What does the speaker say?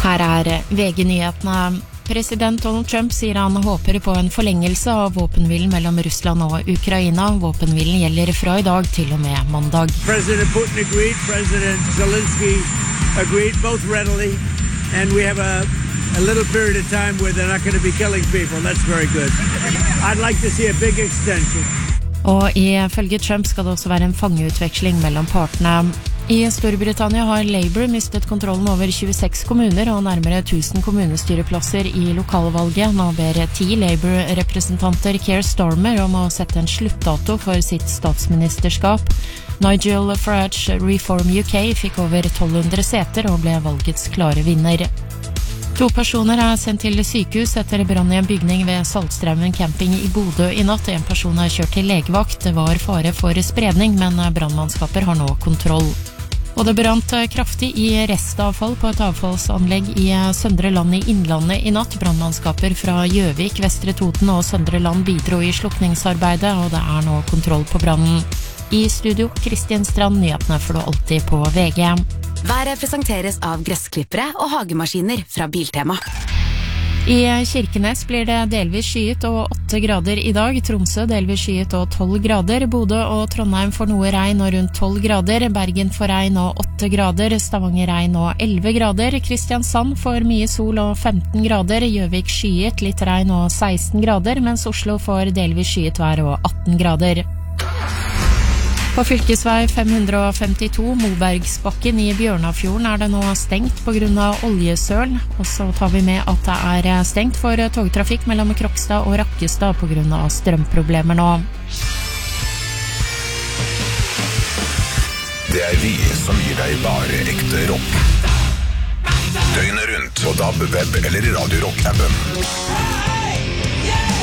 Her VG-nyhetene. President Donald Trump sier han håper på en forlengelse av våpenhvilen mellom Russland og Ukraina. Våpenhvilen gjelder fra I dag til og med mandag. President Putin agreed, President Zelensky agreed, both readily, and we have a little period of time where they're not going to be killing people. That's very good. I'd like to see a big extension. Og ifølge Trump skal det også være en fangeutveksling mellom partene. I Storbritannia har Labour mistet kontrollen over 26 kommuner og nærmere 1000 kommunestyreplasser I lokalvalget. Nå ber 10 Labour-representanter Keir Starmer om å sette en sluttdato for sitt statsministerskap. Nigel Farage Reform UK fikk over 1200 seter og ble valgets klare vinner. 2 personer sendt til sykehus etter brann I en bygning ved Saltstraumen camping I Bodø I natt. En person kjørt til legevakt. Det var fare for spredning, men brannmannskaper har nå kontroll. Og det brant kraftig I restavfall på et avfallsanlegg I Søndre Land I Innlandet I natt. Brannmannskaper fra Gjøvik, Vestre Toten og Søndre Land bidro I slukningsarbeidet, og det nå kontroll på brannen. I studio, Kristian Strand, nyhetene får du alltid på VG. Været presenteres av gressklippere og hagemaskiner fra Biltema. I Kirkenes blir det delvis skyet og 8 grader I dag. Tromsø delvis skyet og 12 grader. Bodø og Trondheim får noe regn og rundt 12 grader. Bergen får regn og 8 grader. Stavanger regn og 11 grader. Kristiansand får mye sol og 15 grader. Gjøvik skyet, litt regn og 16 grader, mens Oslo får delvis skyet vær og 18 grader. På fylkesvei 552 Mobergsbakken I Bjørnafjorden det nå stengt på grunn av oljesøl, og så tar vi med at det stengt for togtrafikk mellom Krokstad og Rakkestad på grunn av strømproblemer nå. Det vi som gir deg bare ekte rock. Døgnet rundt på DAB, web eller Radio Rock-appen.